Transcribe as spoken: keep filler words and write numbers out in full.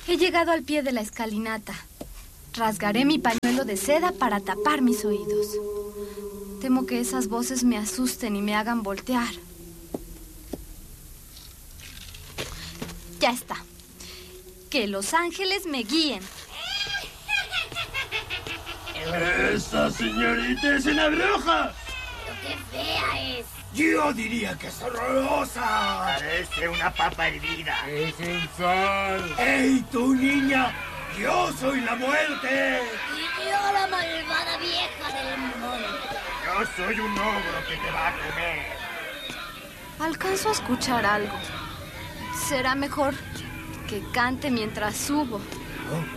He llegado al pie de la escalinata. Rasgaré mi pañuelo de seda para tapar mis oídos. Temo que esas voces me asusten y me hagan voltear. Ya está. Que los ángeles me guíen. ¡Esa señorita es una bruja! ¡Pero qué fea es! Yo diría que es horrorosa. Parece una papa hervida. Es un sol. ¡Ey, tú, niña! ¡Yo soy la muerte! Y yo la malvada vieja del monte. Yo soy un ogro que te va a comer. Alcanzo a escuchar algo. Será mejor que cante mientras subo. Oh,